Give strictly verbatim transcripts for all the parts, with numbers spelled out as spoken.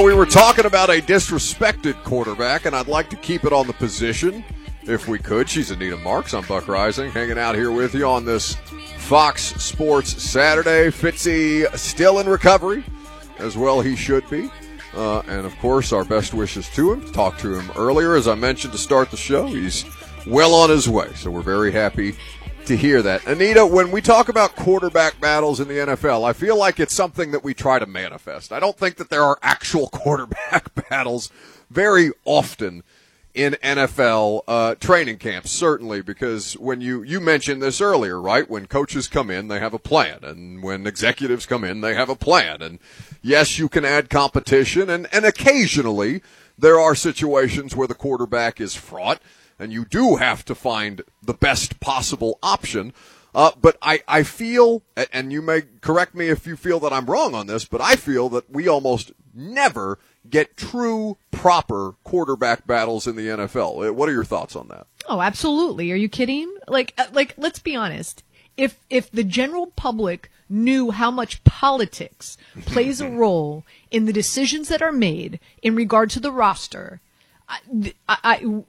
We were talking about a disrespected quarterback, and I'd like to keep it on the position if we could. She's Anita Marks. I'm Buck Rising, hanging out here with you on this Fox Sports Saturday. Fitzy still in recovery, as well he should be. Uh, and, of course, our best wishes to him. Talked to him earlier, as I mentioned, to start the show. He's well on his way, so we're very happy to hear that. Anita, when we talk about quarterback battles in the N F L, I feel like it's something that we try to manifest. I don't think that there are actual quarterback battles very often in N F L uh, training camps, certainly, because when you, you mentioned this earlier, right? When coaches come in, they have a plan, and when executives come in, they have a plan. And yes, you can add competition, and, and occasionally there are situations where the quarterback is fraught, and you do have to find the best possible option. Uh, but I, I feel, and you may correct me if you feel that I'm wrong on this, but I feel that we almost never get true, proper quarterback battles in the N F L. What are your thoughts on that? Oh, absolutely. Are you kidding? Like, like, let's be honest. If, if the general public knew how much politics plays a role in the decisions that are made in regard to the roster, I, I, I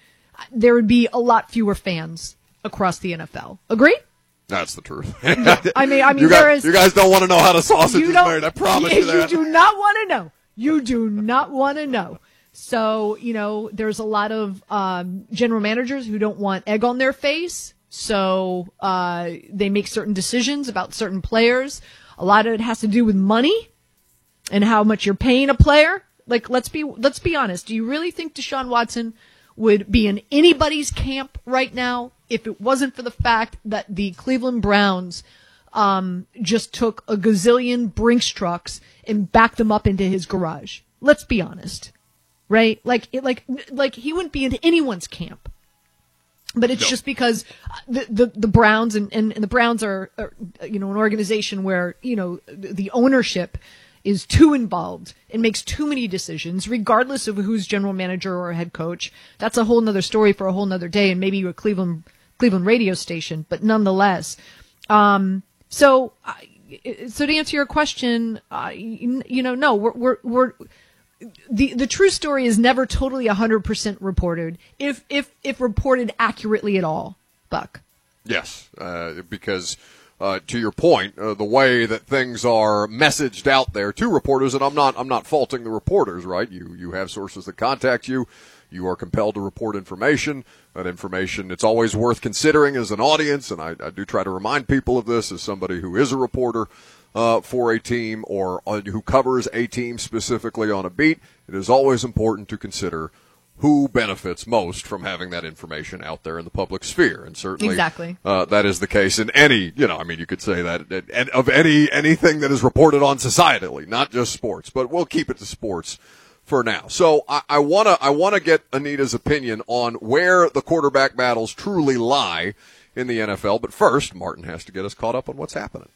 there would be a lot fewer fans across the N F L. Agree? That's the truth. I mean, I mean, you there guys, is. You guys don't want to know how the sausage you is don't, made. I promise you, you that. You do not want to know. You do not want to know. So, you know, there's a lot of um, general managers who don't want egg on their face. So uh, they make certain decisions about certain players. A lot of it has to do with money and how much you're paying a player. Like, let's be let's be honest. Do you really think Deshaun Watson would be in anybody's camp right now if it wasn't for the fact that the Cleveland Browns um, just took a gazillion Brinks trucks and backed them up into his garage? Let's be honest, right? Like, it, like, like he wouldn't be in anyone's camp. But it's no. just because the, the, the Browns and, and, and the Browns are, are, you know, an organization where, you know, the ownership is too involved and makes too many decisions, regardless of who's general manager or head coach. That's a whole nother story for a whole nother day, and maybe a Cleveland, Cleveland radio station, but nonetheless. Um, so, so to answer your question, uh, you, you know, no, we're, we're, we're, The the true story is never totally one hundred percent reported, if if if reported accurately at all, Buck. Yes, uh, because uh, to your point, uh, the way that things are messaged out there to reporters, and I'm not I'm not faulting the reporters, right? You you have sources that contact you. You are compelled to report information. That information, it's always worth considering as an audience, and I, I do try to remind people of this as somebody who is a reporter. Uh, for a team or uh, who covers a team specifically on a beat, it is always important to consider who benefits most from having that information out there in the public sphere. And certainly exactly. uh, that is the case in any, you know, I mean, you could say that uh, of any anything that is reported on societally, not just sports, but we'll keep it to sports for now. So I, I want to I want to get Anita's opinion on where the quarterback battles truly lie in the N F L. But first, Martin has to get us caught up on what's happening.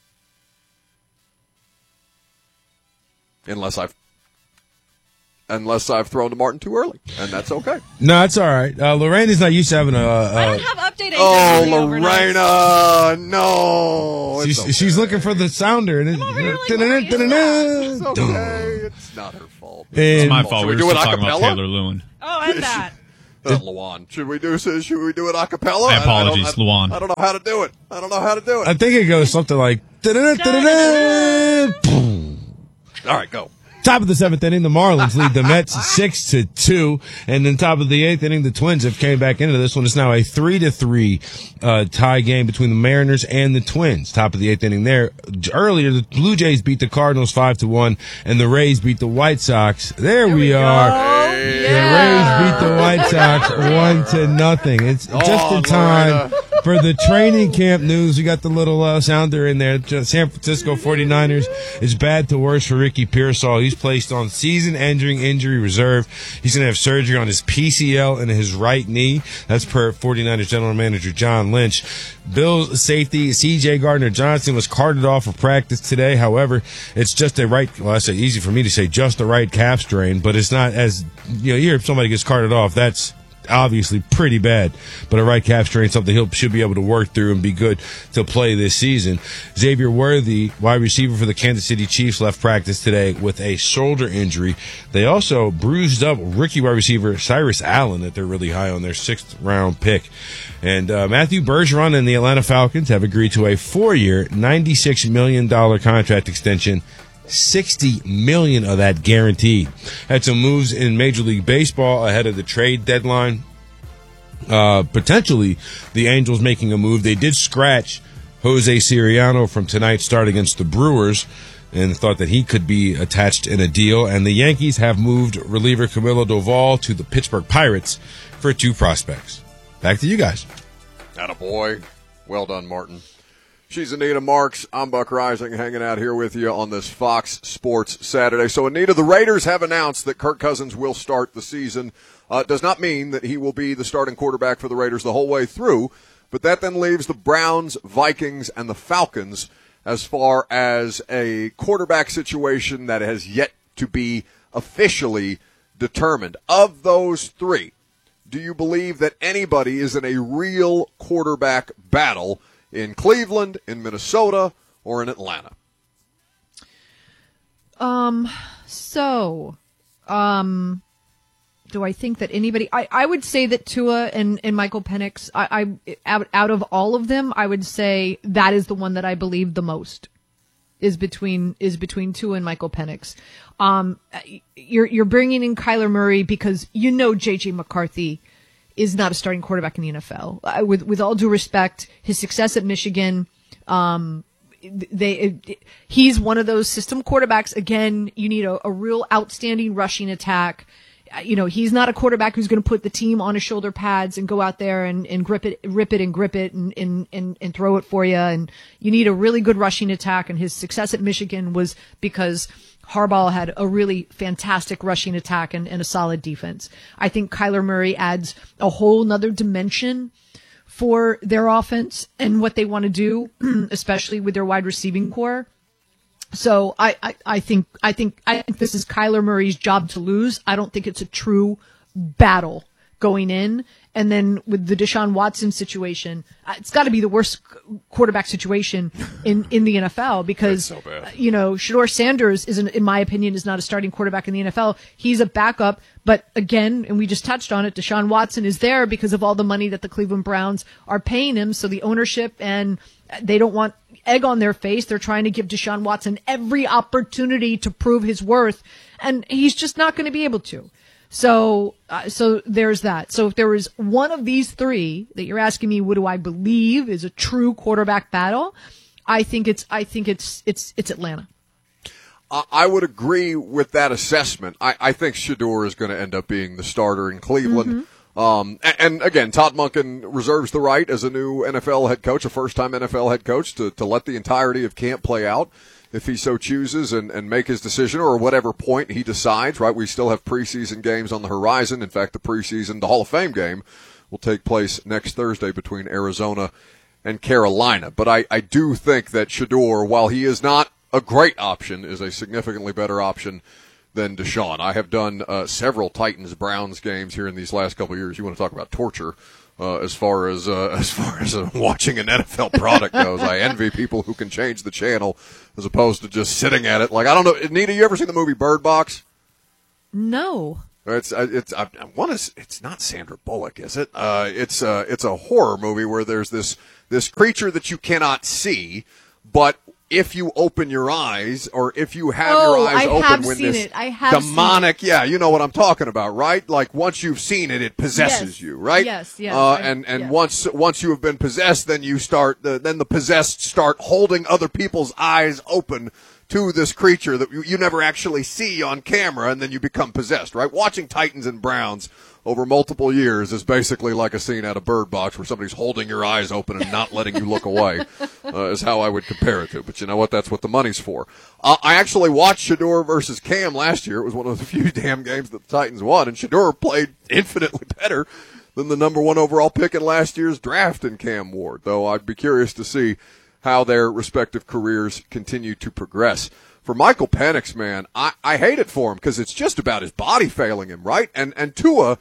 Unless I've, unless I've thrown to Martin too early, and that's okay. No, it's all right. Uh, Lorraine is not used to having a. Uh, I don't have update. Oh, Lorena, no. She's, okay. she's looking for the sounder, and I'm over here like, what is it's okay. It's not her fault. It's my fault. Should We, we were do still it talking about acapella? Taylor Lewin. Oh, and that. Uh, Luan, should we do? Should we do it a cappella? My apologies, I, I don't, I, Luan. I don't know how to do it. I don't know how to do it. I think it goes something like. All right, go. Top of the seventh inning, the Marlins lead the Mets six to two, and then top of the eighth inning, the Twins have came back into this one. It's now a three to three uh, tie game between the Mariners and the Twins. Top of the eighth inning there. Earlier, the Blue Jays beat the Cardinals five to one, and the Rays beat the White Sox. There, there we, we are. Hey. The Rays beat the White Sox one to nothing. It's oh, just in time Lorena. for the training camp news. We got the little uh, sounder in there. San Francisco forty-niners is bad to worse for Ricky Pearsall. He's placed on season-ending injury reserve. He's going to have surgery on his P C L and his right knee. That's per forty-niners general manager John Lynch. Bills safety C J Gardner-Johnson was carted off for practice today. However, it's just a right, well, that's easy for me to say, just the right calf strain, but it's not as, you know, you hear if somebody gets carted off, that's obviously pretty bad, but a right calf strain, something he should be able to work through and be good to play this season. Xavier Worthy, wide receiver for the Kansas City Chiefs, left practice today with a shoulder injury. They also bruised up rookie wide receiver Cyrus Allen, that they're really high on, their sixth round pick. And uh, Matthew Bergeron and the Atlanta Falcons have agreed to a four-year, ninety-six million dollars contract extension, sixty million dollars of that guaranteed. Had some moves in Major League Baseball ahead of the trade deadline. Uh, potentially, the Angels making a move. They did scratch Jose Siriano from tonight's start against the Brewers and thought that he could be attached in a deal. And the Yankees have moved reliever Camilo Doval to the Pittsburgh Pirates for two prospects. Back to you guys. Attaboy. Well done, Martin. She's Anita Marks. I'm Buck Rising, hanging out here with you on this Fox Sports Saturday. So, Anita, the Raiders have announced that Kirk Cousins will start the season. Uh, does not mean that he will be the starting quarterback for the Raiders the whole way through, but that then leaves the Browns, Vikings, and the Falcons as far as a quarterback situation that has yet to be officially determined. Of those three, do you believe that anybody is in a real quarterback battle in Cleveland, in Minnesota, or in Atlanta? Um, so, um, do I think that anybody, I, I would say that Tua and, and Michael Penix, I, I, out, out of all of them, I would say that is the one that I believe the most is between, is between Tua and Michael Penix. Um, you're, you're bringing in Kyler Murray because you know J J McCarthy is not a starting quarterback in the N F L. Uh, with with all due respect, his success at Michigan, um, they it, he's one of those system quarterbacks. Again, you need a, a real outstanding rushing attack. Uh, you know, he's not a quarterback who's going to put the team on his shoulder pads and go out there and, and grip it, rip it and grip it and, and, and, and throw it for you. And you need a really good rushing attack. And his success at Michigan was because Harbaugh had a really fantastic rushing attack and, and a solid defense. I think Kyler Murray adds a whole nother dimension for their offense and what they want to do, especially with their wide receiving core. So I, I, I think I think I think this is Kyler Murray's job to lose. I don't think it's a true battle going in. And then with the Deshaun Watson situation, it's got to be the worst quarterback situation in, in the N F L because, so you know, Shedeur Sanders is, an, in my opinion, is not a starting quarterback in the N F L. He's a backup. But again, and we just touched on it, Deshaun Watson is there because of all the money that the Cleveland Browns are paying him. So the ownership, and they don't want egg on their face. They're trying to give Deshaun Watson every opportunity to prove his worth. And he's just not going to be able to. So, uh, so there's that. So if there was one of these three that you're asking me, what do I believe is a true quarterback battle? I think it's, I think it's, it's, it's Atlanta. I would agree with that assessment. I, I think Shedeur is going to end up being the starter in Cleveland. Mm-hmm. Um, and, and again, Todd Monken reserves the right as a new N F L head coach, a first-time N F L head coach, to, to let the entirety of camp play out if he so chooses and, and make his decision, or whatever point he decides, right? We still have preseason games on the horizon. In fact, the preseason, the Hall of Fame game will take place next Thursday between Arizona and Carolina. But I, I do think that Shedeur, while he is not a great option, is a significantly better option than Deshaun. I have done uh, several Titans-Browns games here in these last couple of years. You want to talk about torture uh, as far as uh, as far as uh, watching an N F L product goes. I envy people who can change the channel as opposed to just sitting at it. Like, I don't know, Anita, you ever seen the movie Bird Box? No. It's it's I, I want to. It's not Sandra Bullock, is it? Uh, it's uh, it's a horror movie where there's this this creature that you cannot see, but if you open your eyes, or if you have oh, your eyes I open have when seen this it. I have demonic, seen it. yeah, you know what I'm talking about, right? Like, once you've seen it, it possesses yes. you, right? Yes, yes. Uh, I, and and yes. once once you have been possessed, then you start, the, then the possessed start holding other people's eyes open to this creature that you, you never actually see on camera, and then you become possessed, right? Watching Titans and Browns over multiple years is basically like a scene out of Bird Box where somebody's holding your eyes open and not letting you look away, uh, is how I would compare it to. But you know what? That's what the money's for. Uh, I actually watched Shedeur versus Cam last year. It was one of the few damn games that the Titans won, and Shedeur played infinitely better than the number one overall pick in last year's draft in Cam Ward, though I'd be curious to see how their respective careers continue to progress. For Michael Penix, man, I, I hate it for him because it's just about his body failing him, right? And and Tua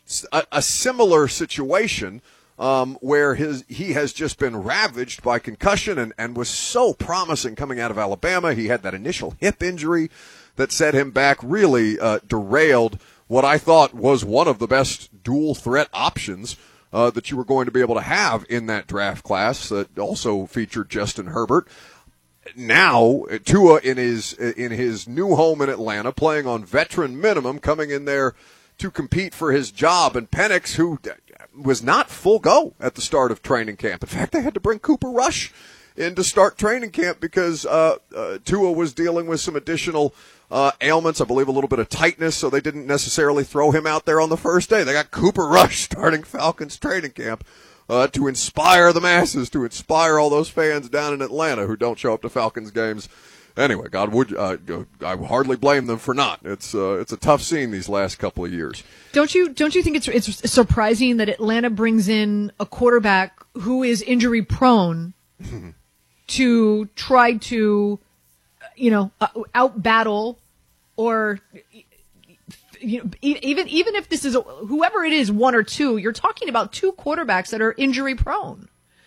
a, a similar situation um, where his he has just been ravaged by concussion and, and was so promising coming out of Alabama. He had that initial hip injury that set him back, really uh, derailed what I thought was one of the best dual threat options uh, that you were going to be able to have in that draft class that also featured Justin Herbert. Now, Tua in his in his new home in Atlanta, playing on veteran minimum, coming in there to compete for his job, and Penix, who was not full go at the start of training camp. In fact, they had to bring Cooper Rush in to start training camp because uh, uh, Tua was dealing with some additional uh, ailments, I believe a little bit of tightness, so they didn't necessarily throw him out there on the first day. They got Cooper Rush starting Falcons training camp uh, to inspire the masses, to inspire all those fans down in Atlanta who don't show up to Falcons games. Anyway, God would uh, I hardly blame them for not. It's uh, it's a tough scene these last couple of years. Don't you don't you think it's it's surprising that Atlanta brings in a quarterback who is injury prone to try to, you know, uh, out battle or, you know, even even if this is a, whoever it is, one or two, you're talking about two quarterbacks that are injury prone.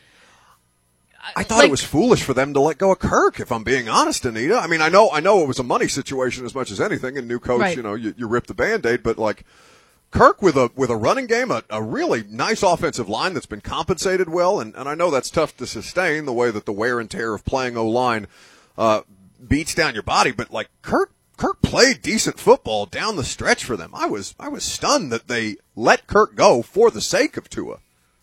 I thought like, it was foolish for them to let go of Kirk, if I'm being honest, Anita. I mean, I know I know it was a money situation as much as anything, and new coach, right. you know, you, you rip the Band-Aid, but like Kirk with a with a running game, a, a really nice offensive line that's been compensated well, and, and I know that's tough to sustain the way that the wear and tear of playing O-line uh, beats down your body, but like Kirk Kirk played decent football down the stretch for them. I was I was stunned that they let Kirk go for the sake of Tua.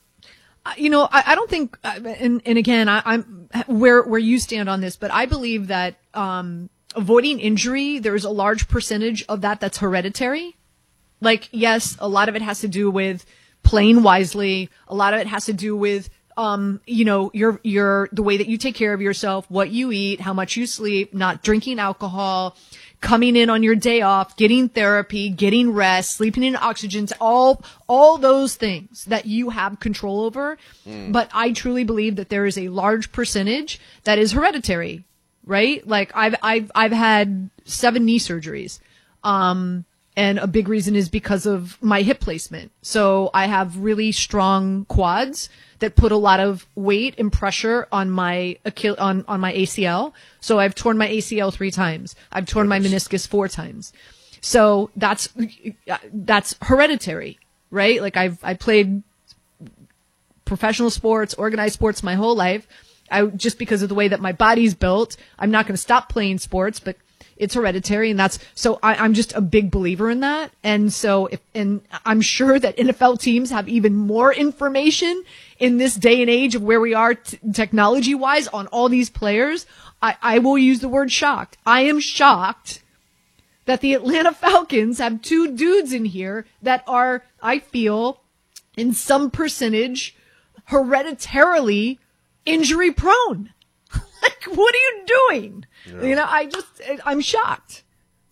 You know, I, I don't think, uh, and, and again, I, I'm where where you stand on this, but I believe that um, avoiding injury, there's a large percentage of that that's hereditary. Like, yes, a lot of it has to do with playing wisely. A lot of it has to do with, um, you know, your your the way that you take care of yourself, what you eat, how much you sleep, not drinking alcohol, coming in on your day off, getting therapy, getting rest, sleeping in oxygen, all all those things that you have control over. Mm. But I truly believe that there is a large percentage that is hereditary, right? Like I've I've I've had seven knee surgeries. Um and a big reason is because of my hip placement. So I have really strong quads that put a lot of weight and pressure on my Achille, on, on my A C L. So I've torn my A C L three times. I've torn my meniscus four times. So that's, that's hereditary, right? Like I've, I played professional sports, organized sports my whole life. I, just because of the way that my body's built, I'm not going to stop playing sports, but it's hereditary, and that's so. I, I'm just a big believer in that, and so if and I'm sure that N F L teams have even more information in this day and age of where we are t- technology-wise on all these players. I, I will use the word shocked. I am shocked that the Atlanta Falcons have two dudes in here that are, I feel, in some percentage, hereditarily injury prone. Like, what are you doing? Yeah. You know, I just, I'm shocked.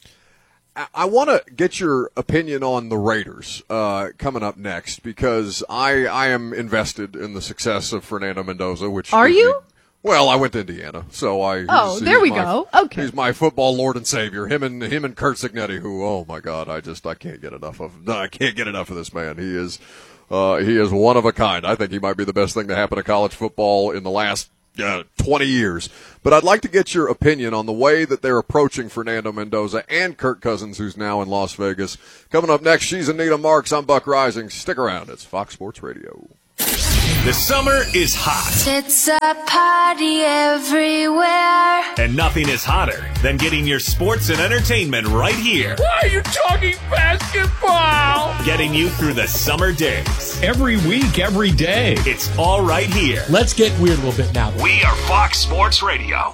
I, I want to get your opinion on the Raiders uh, coming up next because I, I am invested in the success of Fernando Mendoza. Which are you? Me, well, I went to Indiana, so I. Oh, he's, there he's we my, go. Okay. He's my football lord and savior. Him and him and Kurt Cignetti, who, oh my God, I just I can't get enough of. No, I can't get enough of this man. He is, uh, he is one of a kind. I think he might be the best thing to happen to college football in the last. Uh, twenty years. But I'd like to get your opinion on the way that they're approaching Fernando Mendoza and Kirk Cousins, who's now in Las Vegas. Coming up next, she's Anita Marks. I'm Buck Rising. Stick around. It's Fox Sports Radio. The summer is hot. It's a party everywhere. And nothing is hotter than getting your sports and entertainment right here. Why are you talking basketball? Getting you through the summer days. Every week, every day. It's all right here. Let's get weird a little bit now. We are Fox Sports Radio.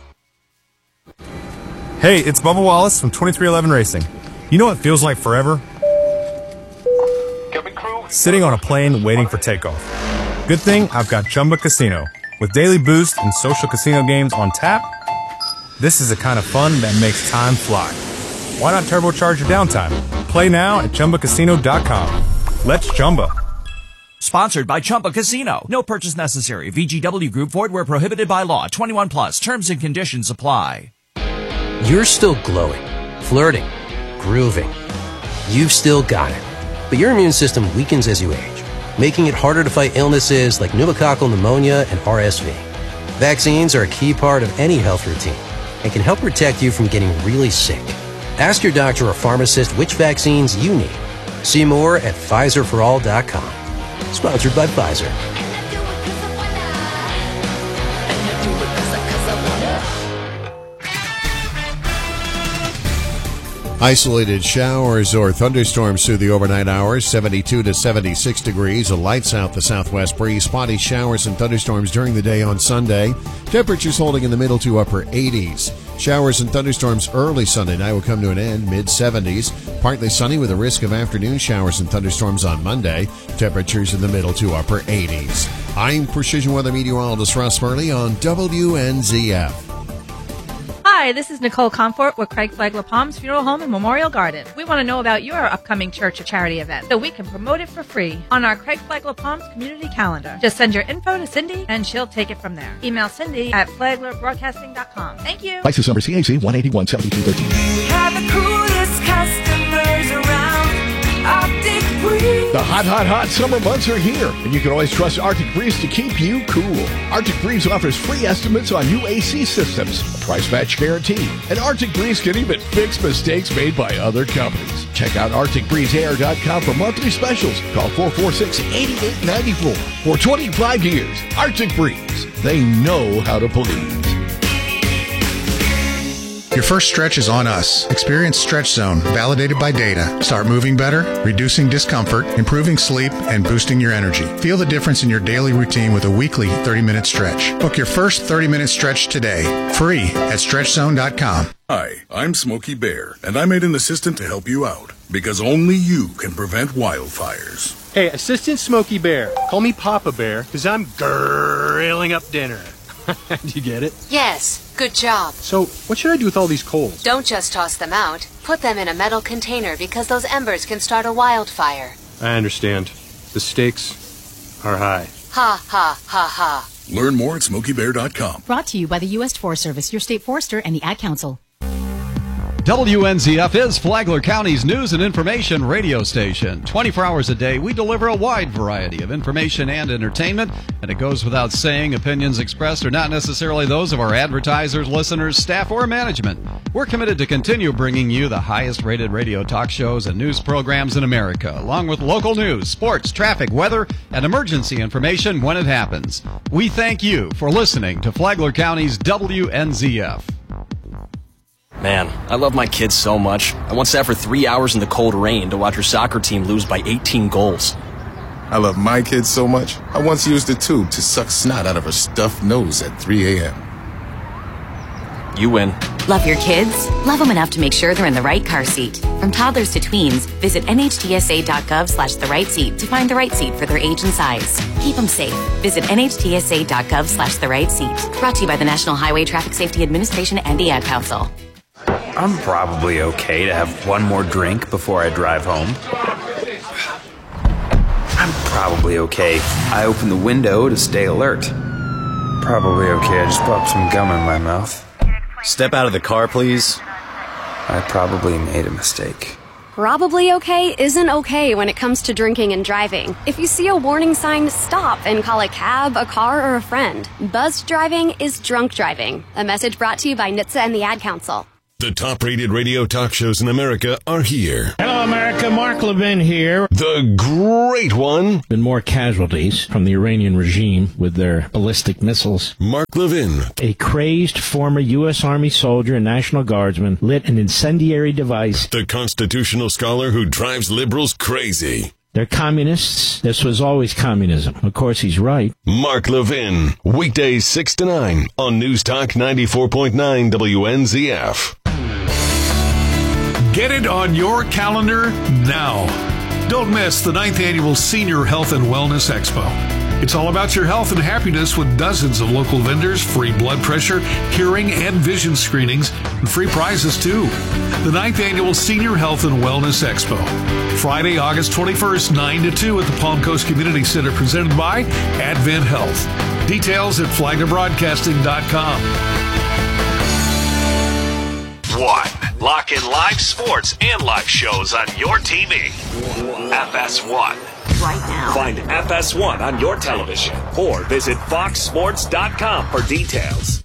Hey, it's Bubba Wallace from twenty-three eleven Racing. You know what feels like forever? Sitting on a plane waiting for takeoff. Good thing I've got Chumba Casino. With daily boost and social casino games on tap, this is the kind of fun that makes time fly. Why not turbocharge your downtime? Play now at Chumba Casino dot com. Let's Chumba. Sponsored by Chumba Casino. No purchase necessary. V G W Group. Void where prohibited by law. twenty-one plus. Terms and conditions apply. You're still glowing, flirting, grooving. You've still got it. But your immune system weakens as you age, making it harder to fight illnesses like pneumococcal pneumonia and R S V. Vaccines are a key part of any health routine and can help protect you from getting really sick. Ask your doctor or pharmacist which vaccines you need. See more at Pfizer for all dot com. Sponsored by Pfizer. Isolated showers or thunderstorms through the overnight hours, seventy-two to seventy-six degrees. A light south to southwest breeze. Spotty showers and thunderstorms during the day on Sunday. Temperatures holding in the middle to upper eighties. Showers and thunderstorms early Sunday night will come to an end, mid seventies. Partly sunny with a risk of afternoon showers and thunderstorms on Monday. Temperatures in the middle to upper eighties. I'm Precision Weather Meteorologist Russ Murley on W N Z F. Hi, this is Nicole Comfort with Craig Flagler Palms Funeral Home and Memorial Garden. We want to know about your upcoming church or charity event so we can promote it for free on our Craig Flagler Palms community calendar. Just send your info to Cindy and she'll take it from there. Email Cindy at flagler broadcasting dot com. Thank you. License number C A C one eighty-one seventy-two thirteen. We have the coolest customers around. Arctic Breeze. The hot, hot, hot summer months are here, and you can always trust Arctic Breeze to keep you cool. Arctic Breeze offers free estimates on new A C systems, a price match guarantee, and Arctic Breeze can even fix mistakes made by other companies. Check out arctic breeze air dot com for monthly specials. Call four four six, eight eight nine four. For twenty-five years, Arctic Breeze. They know how to please. Your first stretch is on us. Experience Stretch Zone, validated by data. Start moving better, reducing discomfort, improving sleep, and boosting your energy. Feel the difference in your daily routine with a weekly thirty-minute stretch. Book your first thirty-minute stretch today, free at stretch zone dot com. Hi, I'm Smokey Bear, and I made an assistant to help you out, because only you can prevent wildfires. Hey, Assistant Smokey Bear, call me Papa Bear, because I'm grilling up dinner. Do you get it? Yes, good job. So, what should I do with all these coals? Don't just toss them out. Put them in a metal container because those embers can start a wildfire. I understand. The stakes are high. Ha, ha, ha, ha. Learn more at smokey bear dot com. Brought to you by the U S Forest Service, your state forester, and the Ad Council. W N Z F is Flagler County's news and information radio station. twenty-four hours a day, we deliver a wide variety of information and entertainment, and it goes without saying, opinions expressed are not necessarily those of our advertisers, listeners, staff, or management. We're committed to continue bringing you the highest-rated radio talk shows and news programs in America, along with local news, sports, traffic, weather, and emergency information when it happens. We thank you for listening to Flagler County's W N Z F. Man, I love my kids so much. I once sat for three hours in the cold rain to watch her soccer team lose by eighteen goals. I love my kids so much, I once used a tube to suck snot out of her stuffed nose at three a.m. You win. Love your kids? Love them enough to make sure they're in the right car seat. From toddlers to tweens, visit N H T S A dot gov slash the right seat to find the right seat for their age and size. Keep them safe. Visit N H T S A dot gov slash the right seat. Brought to you by the National Highway Traffic Safety Administration and the Ad Council. I'm probably okay to have one more drink before I drive home. I'm probably okay. I open the window to stay alert. Probably okay. I just popped some gum in my mouth. Step out of the car, please. I probably made a mistake. Probably okay isn't okay when it comes to drinking and driving. If you see a warning sign, stop and call a cab, a car, or a friend. Buzzed driving is drunk driving. A message brought to you by N H T S A and the Ad Council. The top-rated radio talk shows in America are here. Hello, America. Mark Levin here. The great one. Been more casualties from the Iranian regime with their ballistic missiles. Mark Levin. A crazed former U S Army soldier and National Guardsman lit an incendiary device. The constitutional scholar who drives liberals crazy. They're communists. This was always communism. Of course, he's right. Mark Levin. Weekdays six to nine on News Talk ninety-four point nine W N Z F. Get it on your calendar now. Don't miss the ninth Annual Senior Health and Wellness Expo. It's all about your health and happiness with dozens of local vendors, free blood pressure, hearing, and vision screenings, and free prizes too. The ninth Annual Senior Health and Wellness Expo. Friday, August twenty-first, nine to two at the Palm Coast Community Center, presented by Advent Health. Details at flagler broadcasting dot com. One. Lock in live sports and live shows on your T V. F S one. Right now. Find F S one on your television or visit fox sports dot com for details.